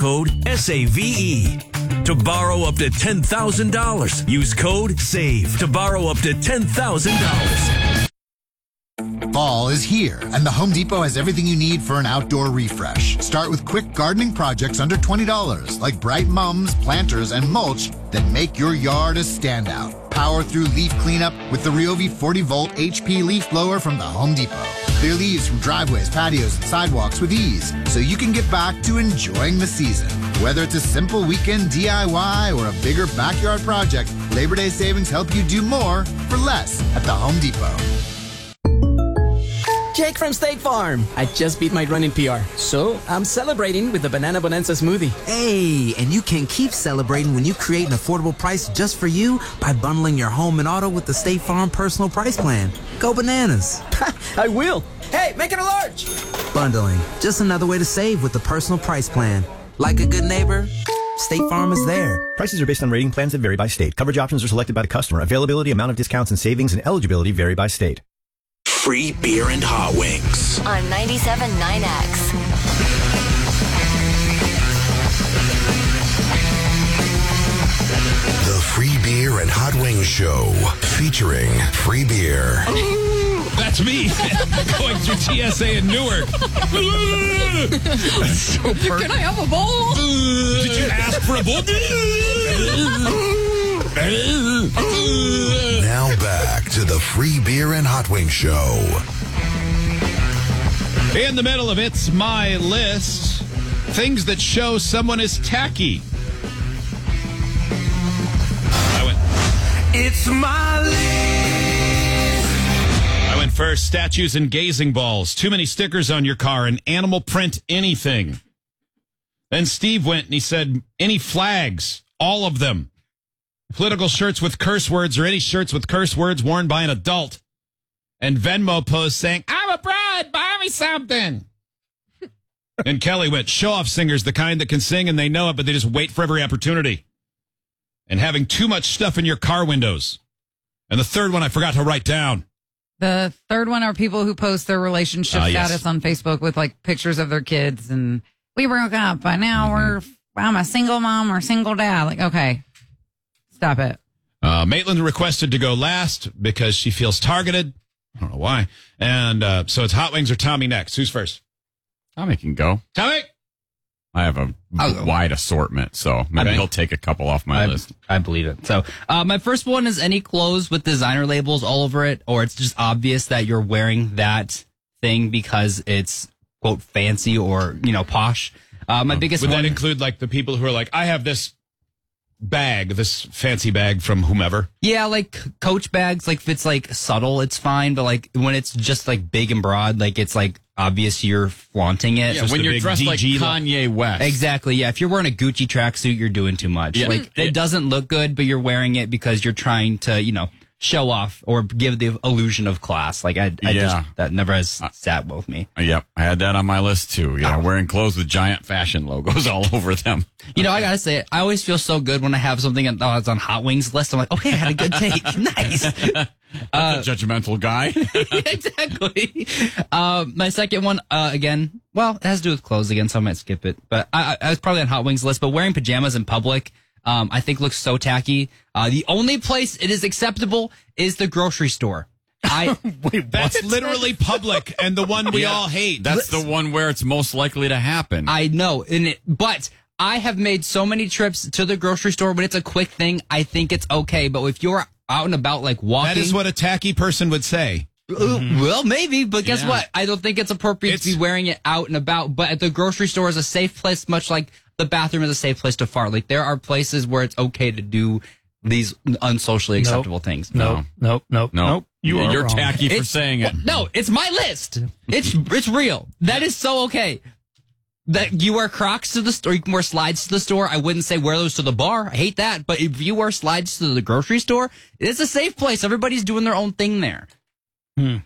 code SAVE. To borrow up to $10,000, use code SAVE to borrow up to $10,000. Fall is here, and the Home Depot has everything you need for an outdoor refresh. Start with quick gardening projects under $20, like bright mums, planters, and mulch that make your yard a standout. Power through leaf cleanup with the Ryobi 40-volt HP leaf blower from the Home Depot. Clear leaves from driveways, patios, and sidewalks with ease, so you can get back to enjoying the season. Whether it's a simple weekend DIY or a bigger backyard project, Labor Day savings help you do more for less at the Home Depot. Jake from State Farm. I just beat my running PR, so I'm celebrating with the Banana Bonanza smoothie. Hey, and you can keep celebrating when you create an affordable price just for you by bundling your home and auto with the State Farm Personal Price Plan. Go bananas. I will. Hey, make it a large. Bundling, just another way to save with the Personal Price Plan. Like a good neighbor, State Farm is there. Prices are based on rating plans that vary by state. Coverage options are selected by the customer. Availability, amount of discounts and savings, and eligibility vary by state. Free beer and hot wings. On 97.9X. The Free Beer and Hot Wings Show, featuring free beer. That's me going through TSA in Newark. So perfect. Can I have a bowl? Did you ask for a bowl? Now back to the Free Beer and Hot Wings Show. In the middle of It's My List, things that show someone is tacky. It's my list. I went first. Statues and gazing balls. Too many stickers on your car. An animal print anything. Then Steve went and he said, any flags. All of them. Political shirts with curse words or any shirts with curse words worn by an adult. And Venmo post saying, I'm a bride, buy me something. And Kelly went, show-off singers, the kind that can sing and they know it, but they just wait for every opportunity. And having too much stuff in your car windows. And the third one I forgot to write down. The third one are people who post their relationship status on Facebook with like pictures of their kids and we broke up, but now I'm a single mom or single dad. Like, okay, stop it. Maitland requested to go last because she feels targeted. I don't know why. And so it's Hot Wings or Tommy next. Who's first? Tommy can go. Tommy! I have a wide assortment, so maybe he'll take a couple off my list. I believe it. So my first one is any clothes with designer labels all over it, or it's just obvious that you're wearing that thing because it's, quote, fancy or, posh. My biggest Would one... that include, like, the people who are like, I have this bag, this fancy bag from whomever? Yeah, like Coach bags, like if it's like subtle, it's fine. But like when it's just like big and broad, like it's like obvious you're flaunting it. Yeah, when you're dressed like Kanye West. Exactly, yeah. If you're wearing a Gucci tracksuit, you're doing too much. Yeah. Like it doesn't look good, but you're wearing it because you're trying to, show off or give the illusion of class. Like I just, that never has sat well with me. Yep, I had that on my list too. Wearing clothes with giant fashion logos all over them. I gotta say, I always feel so good when I have something that's on Hot Wings list. I'm like, okay, I had a good take. Nice. That's a judgmental guy. Exactly. My second one, again, it has to do with clothes again, so I might skip it. But I was probably on Hot Wings list, but wearing pajamas in public, I think looks so tacky. The only place it is acceptable is the grocery store. Wait, that's literally public and the one we all hate. That's the one where it's most likely to happen. I know, but I have made so many trips to the grocery store when it's a quick thing. I think it's okay, but if you're out and about like walking, that is what a tacky person would say. Well, maybe, but guess what? I don't think it's appropriate to be wearing it out and about. But at the grocery store is a safe place, much like the bathroom is a safe place to fart. Like there are places where it's okay to do these unsocially acceptable things. Nope. You're wrong. tacky for saying it. No, it's my list. It's real. That is so okay. That you wear Crocs to the store, you can wear slides to the store. I wouldn't say wear those to the bar. I hate that. But if you wear slides to the grocery store, it's a safe place. Everybody's doing their own thing there. Okay.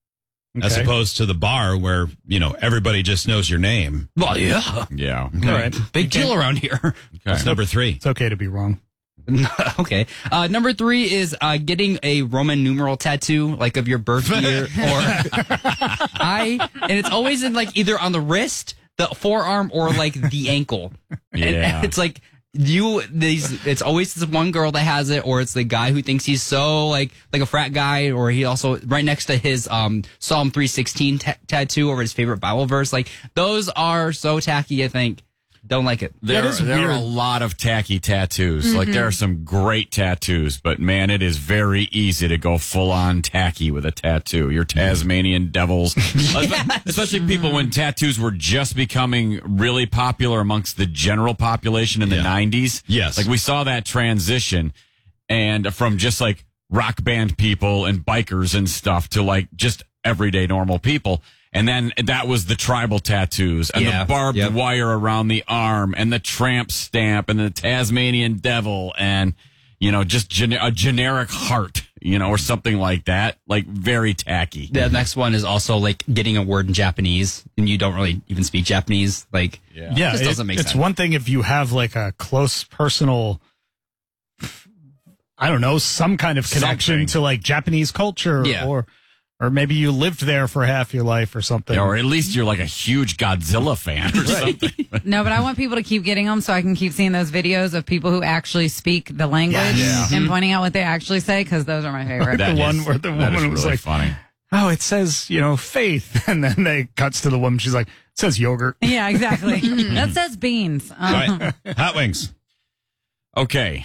As opposed to the bar where, everybody just knows your name. Well, yeah. Yeah. Okay. All right. Big deal around here. Okay. That's number 3. It's okay to be wrong. Okay. Number 3 is getting a Roman numeral tattoo, like of your birth year, and it's always in like either on the wrist, the forearm or like the ankle. Yeah. And it's like it's always this one girl that has it, or it's the guy who thinks he's so like a frat guy, or he also right next to his Psalm 3:16 tattoo over his favorite Bible verse. Like those are so tacky. I think. Don't like it. There are a lot of tacky tattoos. Mm-hmm. Like there are some great tattoos, but man, it is very easy to go full on tacky with a tattoo. Your Tasmanian devils, especially people when tattoos were just becoming really popular amongst the general population in the 90s. Yes. Like we saw that transition and from just like rock band people and bikers and stuff to like just everyday normal people. And then that was the tribal tattoos and the barbed wire around the arm and the tramp stamp and the Tasmanian devil and, you know, just a generic heart, you know, or something like that. Like very tacky. The next one is also like getting a word in Japanese and you don't really even speak Japanese. Like, it just doesn't make sense. It's one thing if you have like a close personal, I don't know, some kind of connection to like Japanese culture or maybe you lived there for half your life or something. Yeah, or at least you're like a huge Godzilla fan or something. No, but I want people to keep getting them so I can keep seeing those videos of people who actually speak the language and pointing out what they actually say, because those are my favorite. The one where the woman was really like, funny. Oh, it says, you know, faith. And then they cuts to the woman. She's like, it says yogurt. Yeah, exactly. That says beans. All right. Hot wings. Okay.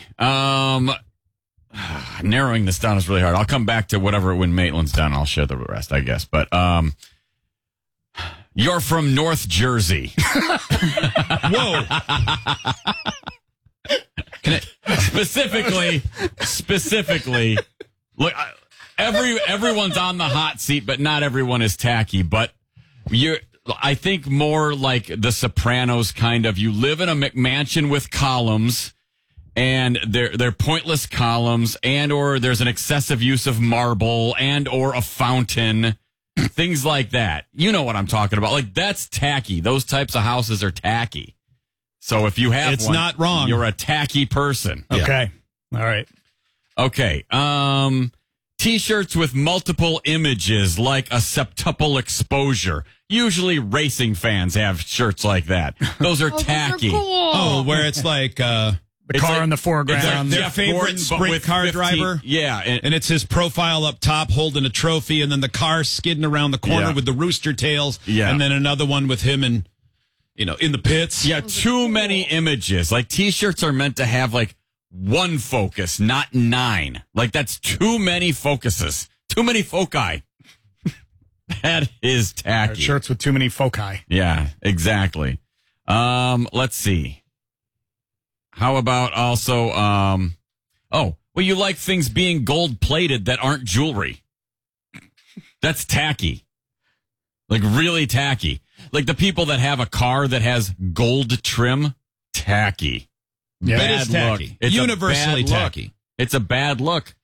Narrowing this down is really hard. I'll come back to whatever when Maitland's done. I'll share the rest, I guess. But you're from North Jersey. Whoa. Specifically, look, everyone's on the hot seat, but not everyone is tacky. But I think more like the Sopranos kind of. You live in a McMansion with columns. And they're pointless columns, and or there's an excessive use of marble, and or a fountain, things like that. You know what I'm talking about? Like that's tacky. Those types of houses are tacky. So if you have it's one, not wrong. You're a tacky person. Okay, all right. Okay. T-shirts with multiple images, like a septuple exposure. Usually, racing fans have shirts like that. Those are tacky. Those are cool. Oh, where it's like. The car in the foreground. Their favorite sprint car driver. Yeah. And it's his profile up top holding a trophy, and then the car skidding around the corner with the rooster tails. Yeah. And then another one with him in the pits. Yeah, too many images. Like T-shirts are meant to have like one focus, not 9. Like that's too many focuses. Too many foci. That is tacky. Shirts with too many foci. Yeah, exactly. Let's see. How about also, you like things being gold plated that aren't jewelry. That's tacky. Like really tacky. Like the people that have a car that has gold trim, tacky. Yeah, bad it is tacky. Look. It's universally tacky. It's a bad look.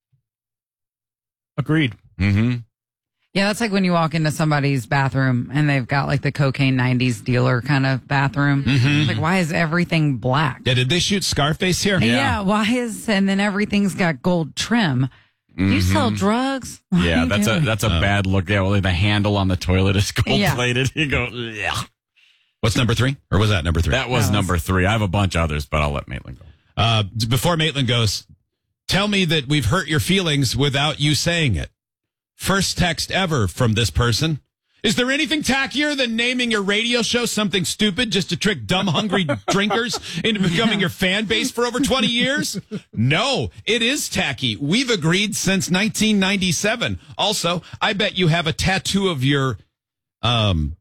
Agreed. Mm-hmm. Yeah, that's like when you walk into somebody's bathroom and they've got like the cocaine 90s dealer kind of bathroom. Mm-hmm. Like, why is everything black? Yeah, did they shoot Scarface here? Yeah, and then everything's got gold trim. Mm-hmm. You sell drugs? Yeah, that's a bad look. Yeah, well, the handle on the toilet is gold plated. You go, yeah. What's number 3? Or was that number 3? That was number 3. I have a bunch of others, but I'll let Maitland go. Before Maitland goes, tell me that we've hurt your feelings without you saying it. First text ever from this person. Is there anything tackier than naming your radio show something stupid just to trick dumb, hungry drinkers into becoming your fan base for over 20 years? No, it is tacky. We've agreed since 1997. Also, I bet you have a tattoo of your, something.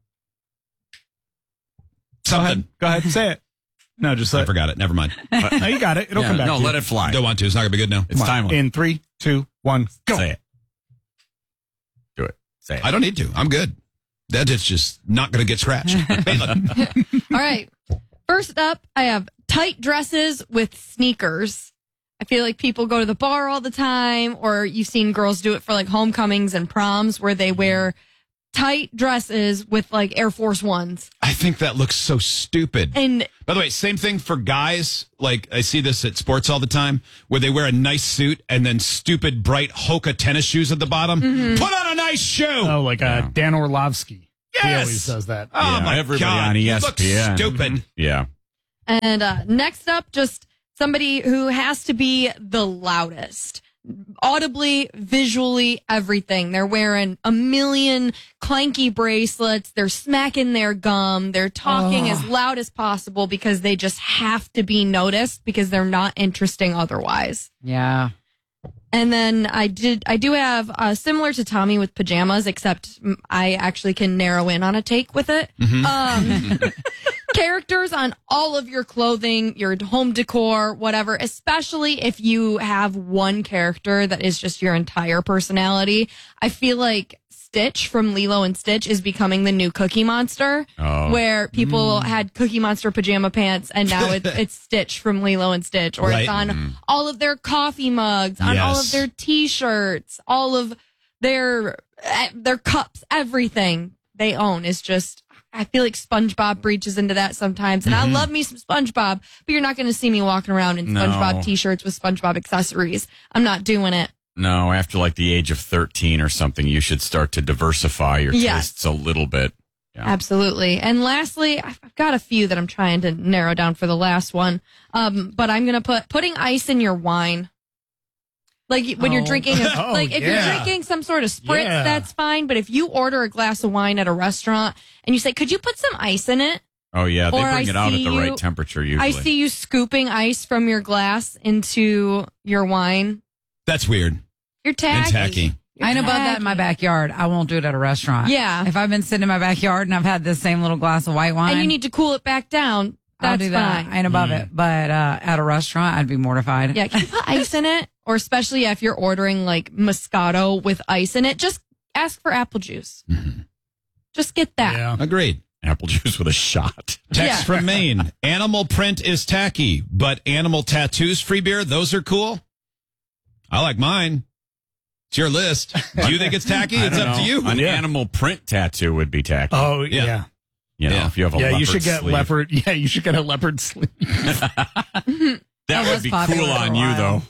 Go ahead. Say it. No, just I forgot it. Never mind. No, you got it. It'll come back. No, to let you. it fly. Don't want to. It's not going to be good now. It's timely. In 3, 2, 1, go. Say it. Do it. Say it. I don't need to. I'm good. That is just not going to get scratched. All right. First up, I have tight dresses with sneakers. I feel like people go to the bar all the time, or you've seen girls do it for like homecomings and proms where they wear tight dresses with like Air Force Ones. I think that looks so stupid. And by the way, same thing for guys. Like I see this at sports all the time where they wear a nice suit and then stupid bright Hoka tennis shoes at the bottom. Mm-hmm. Put on a nice shoe. Oh, like Dan Orlovsky. He always says that. Oh, my everybody God. on You ESPN. look stupid. Yeah. And next up, just somebody who has to be the loudest. Audibly, visually, everything. They're wearing a million clanky bracelets. They're smacking their gum. They're talking as loud as possible because they just have to be noticed because they're not interesting otherwise. Yeah. And then I do have similar to Tommy with pajamas, except I actually can narrow in on a take with it. Characters on all of your clothing, your home decor, whatever, especially if you have one character that is just your entire personality. I feel like Stitch from Lilo and Stitch is becoming the new Cookie Monster, where people had Cookie Monster pajama pants, and now it's Stitch from Lilo and Stitch, or it's on all of their coffee mugs, on all of their T-shirts, all of their cups, everything they own is just. I feel like SpongeBob breaches into that sometimes, and I love me some SpongeBob, but you're not going to see me walking around in SpongeBob T-shirts with SpongeBob accessories. I'm not doing it. No, after like the age of 13 or something, you should start to diversify your tastes a little bit. Yeah. Absolutely. And lastly, I've got a few that I'm trying to narrow down for the last one, but I'm going to putting ice in your wine. Like when you're drinking, if you're drinking some sort of spritz, that's fine. But if you order a glass of wine at a restaurant and you say, "Could you put some ice in it?" Oh yeah, they bring it out at the right temperature usually. I see you scooping ice from your glass into your wine. That's weird. You're tacky. I know about that in my backyard. I won't do it at a restaurant. Yeah. If I've been sitting in my backyard and I've had this same little glass of white wine, and you need to cool it back down, I'll do that. fine. I ain't above it. But at a restaurant, I'd be mortified. Yeah, can you put ice in it? Or especially if you're ordering like Moscato with ice in it, just ask for apple juice. Just get that. Yeah. Agreed. Apple juice with a shot. Text from Maine. Animal print is tacky, but animal tattoos, free beer, those are cool. I like mine. It's your list. Do you think it's tacky? It's up to you. An animal print tattoo would be tacky. Oh, yeah. You know, if you have a leopard you should get sleeve. leopard. Yeah, you should get a leopard sleeve. That would be cool on you, though.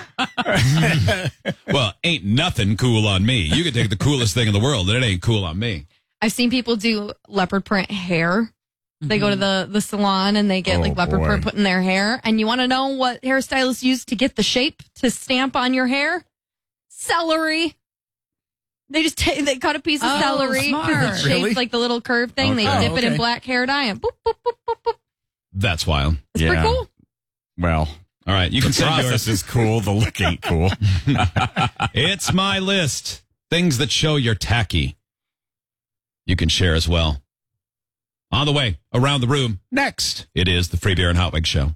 Well, ain't nothing cool on me. You can take the coolest thing in the world, and it ain't cool on me. I've seen people do leopard print hair. They go to the salon and they get like leopard print put in their hair. And you want to know what hairstylists use to get the shape to stamp on your hair? Celery. They just they cut a piece of celery because it's shaped like the little curve thing. They dip it in black hair dye and boop, boop, boop, boop, boop. That's wild. It's pretty cool. Well, all right. You can send yours. The process is cool. The look ain't cool. It's my list. Things that show you're tacky. You can share as well. On the way, around the room, next, it is the Free Beer and Hot Wings Show.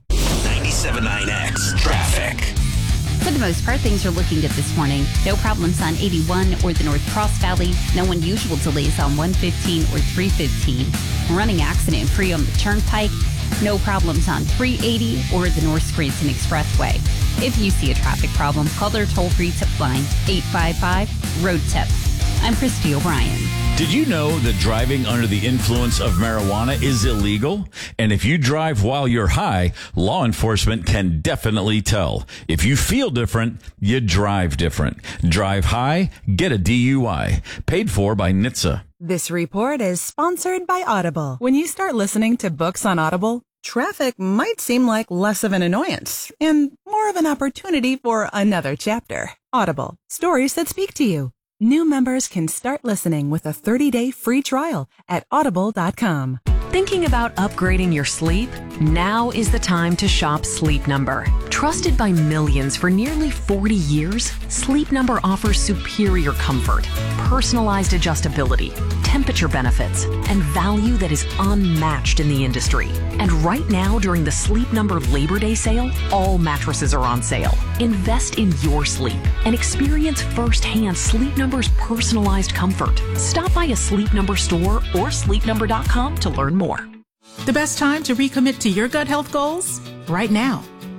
97.9X Traffic. For the most part, things are looking good this morning. No problems on 81 or the North Cross Valley. No unusual delays on 115 or 315. Running accident-free on the Turnpike. No problems on 380 or the North Scranton Expressway. If you see a traffic problem, call their toll-free tip line, 855-ROAD-TIP. I'm Christy O'Brien. Did you know that driving under the influence of marijuana is illegal? And if you drive while you're high, law enforcement can definitely tell. If you feel different, you drive different. Drive high, get a DUI. Paid for by NHTSA. This report is sponsored by Audible. When you start listening to books on Audible, traffic might seem like less of an annoyance and more of an opportunity for another chapter. Audible, stories that speak to you. New members can start listening with a 30-day free trial at audible.com. Thinking about upgrading your sleep? Now is the time to shop Sleep Number. Trusted by millions for nearly 40 years, Sleep Number offers superior comfort, personalized adjustability, temperature benefits, and value that is unmatched in the industry. And right now, during the Sleep Number Labor Day sale, all mattresses are on sale. Invest in your sleep and experience firsthand Sleep Number's personalized comfort. Stop by a Sleep Number store or sleepnumber.com to learn more. The best time to recommit to your gut health goals? Right now.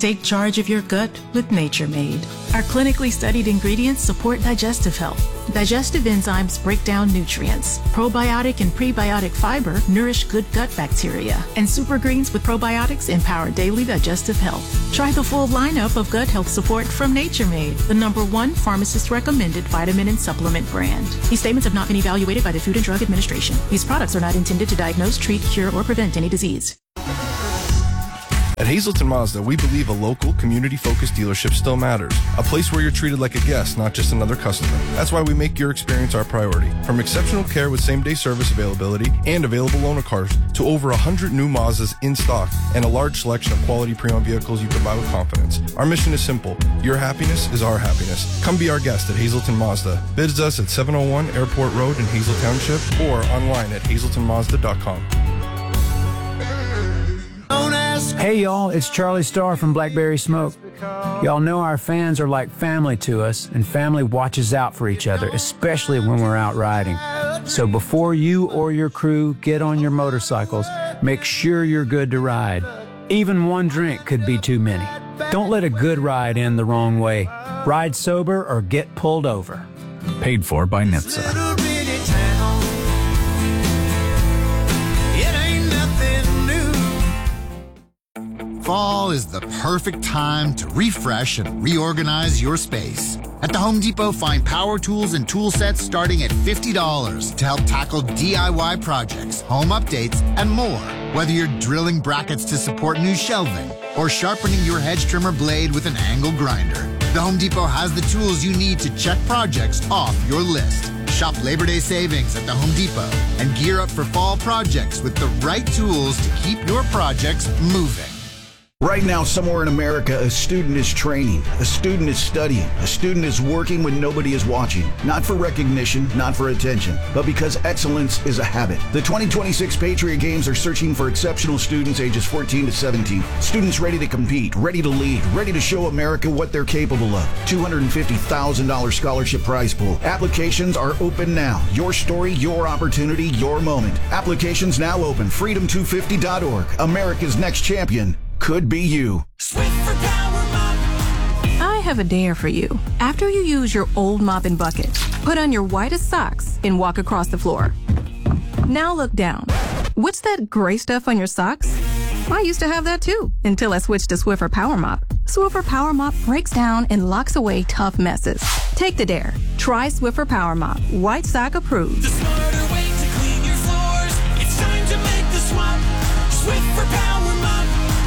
Take charge of your gut with Nature Made. Our clinically studied ingredients support digestive health. Digestive enzymes break down nutrients. Probiotic and prebiotic fiber nourish good gut bacteria. And super greens with probiotics empower daily digestive health. Try the full lineup of gut health support from Nature Made, the #1 pharmacist-recommended vitamin and supplement brand. These statements have not been evaluated by the Food and Drug Administration. These products are not intended to diagnose, treat, cure, or prevent any disease. At Hazleton Mazda, we believe a local, community-focused dealership still matters. A place where you're treated like a guest, not just another customer. That's why we make your experience our priority. From exceptional care with same-day service availability and available loaner cars to over 100 new Mazdas in stock and a large selection of quality pre-owned vehicles you can buy with confidence. Our mission is simple. Your happiness is our happiness. Come be our guest at Hazleton Mazda. Visit us at 701 Airport Road in Hazel Township or online at hazeltonmazda.com. Hey y'all, it's Charlie Starr from Blackberry Smoke. Y'all know our fans are like family to us, and family watches out for each other, especially when we're out riding. So before you or your crew get on your motorcycles, make sure you're good to ride. Even one drink could be too many. Don't let a good ride end the wrong way. Ride sober or get pulled over. Paid for by NHTSA. Fall is the perfect time to refresh and reorganize your space. At the Home Depot, find power tools and tool sets starting at $50 to help tackle DIY projects, home updates, and more. Whether you're drilling brackets to support new shelving or sharpening your hedge trimmer blade with an angle grinder, the Home Depot has the tools you need to check projects off your list. Shop Labor Day savings at the Home Depot and gear up for fall projects with the right tools to keep your projects moving. Right now, somewhere in America, a student is training, a student is studying, a student is working when nobody is watching. Not for recognition, not for attention, but because excellence is a habit. The 2026 Patriot Games are searching for exceptional students ages 14 to 17. Students ready to compete, ready to lead, ready to show America what they're capable of. $250,000 scholarship prize pool. Applications are open now. Your story, your opportunity, your moment. Applications now open. Freedom250.org. America's next champion could be you. I have a dare for you. After you use your old mop and bucket, put on your whitest socks and walk across the floor. Now look down. What's that gray stuff on your socks? I used to have that too, until I switched to Swiffer Power Mop. Swiffer Power Mop breaks down and locks away tough messes. Take the dare. Try Swiffer Power Mop. White sock approved. The smarter way to clean your floors. It's time to make the swap. Swiffer Power Mop.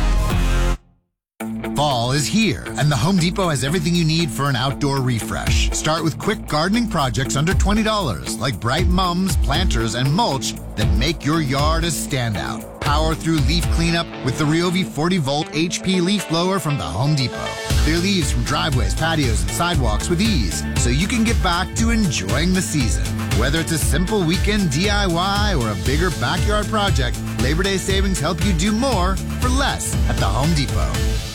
Fall is here, and the Home Depot has everything you need for an outdoor refresh. Start with quick gardening projects under $20, like bright mums, planters, and mulch that make your yard a standout. Power through leaf cleanup with the Ryobi 40-volt HP leaf blower from the Home Depot. Clear leaves from driveways, patios, and sidewalks with ease, so you can get back to enjoying the season. Whether it's a simple weekend DIY or a bigger backyard project, Labor Day savings help you do more for less at the Home Depot.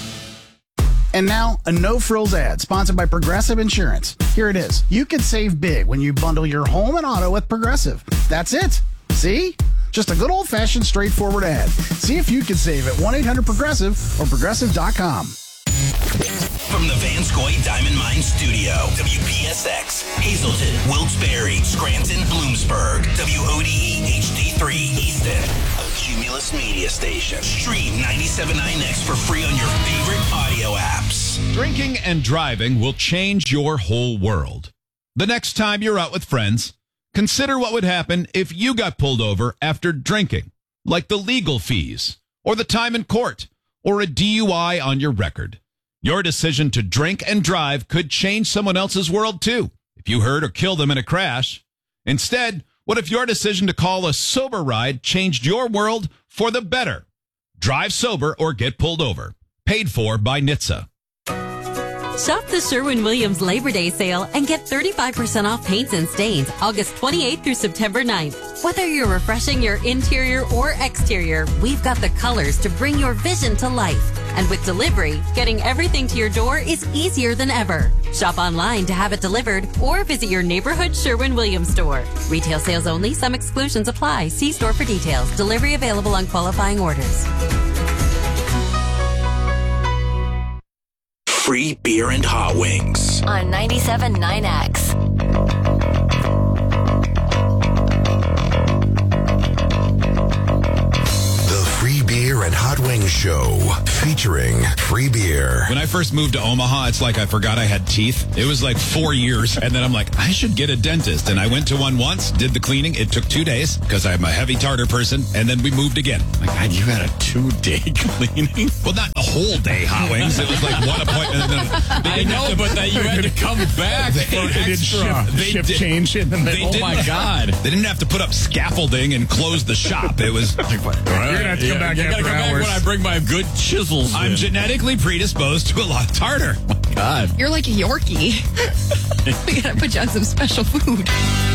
And now, a no-frills ad sponsored by Progressive Insurance. Here it is. You can save big when you bundle your home and auto with Progressive. That's it. See? Just a good old-fashioned, straightforward ad. See if you can save at 1-800-PROGRESSIVE or Progressive.com. From the Vanscoy Diamond Mine Studio, WPSX, Hazleton, Wilkes-Barre, Scranton, Bloomsburg, WODE HD3 Easton, a Cumulus media station. Stream 97.9X for free on your favorite audio apps. Drinking and driving will change your whole world. The next time you're out with friends, consider what would happen if you got pulled over after drinking, like the legal fees, or the time in court, or a DUI on your record. Your decision to drink and drive could change someone else's world, too, if you hurt or killed them in a crash. Instead, what if your decision to call a sober ride changed your world for the better? Drive sober or get pulled over. Paid for by NHTSA. Shop the Sherwin-Williams Labor Day sale and get 35% off paints and stains August 28th through September 9th. Whether you're refreshing your interior or exterior, we've got the colors to bring your vision to life. And with delivery, getting everything to your door is easier than ever. Shop online to have it delivered or visit your neighborhood Sherwin-Williams store. Retail sales only. Some exclusions apply. See store for details. Delivery available on qualifying orders. free beer and hot wings. On 97.9X. Beer and Hot Wings Show featuring free beer. When I first moved to Omaha, it's like I forgot I had teeth. It was like 4 years. And then I'm like, I should get a dentist. And I went to one once, did the cleaning. It took 2 days because I'm a heavy tartar person. And then we moved again. My God, you had a 2-day cleaning? Well, not the whole day, Hot Wings. It was like one appointment. And then I know, but that you had to come back for extra. Shift change in the middle. Oh, my God. They didn't have to put up scaffolding and close the shop. It was like, you're going to have to come back. You gotta come back when I bring my good chisels. I'm genetically predisposed to a lot of tartar. Oh my God. You're like a Yorkie. We gotta put you on some special food.